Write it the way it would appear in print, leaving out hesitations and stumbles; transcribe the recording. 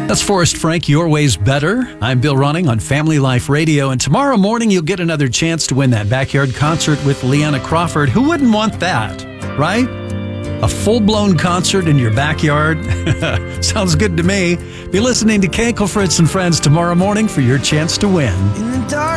That's Forrest Frank, Your Way's Better. I'm Bill Running on Family Life Radio, and tomorrow morning you'll get another chance to win that backyard concert with Leanna Crawford. Who wouldn't want that, right? A full-blown concert in your backyard? Sounds good to me. Be listening to Kankel, Fritz, and Friends tomorrow morning for your chance to win.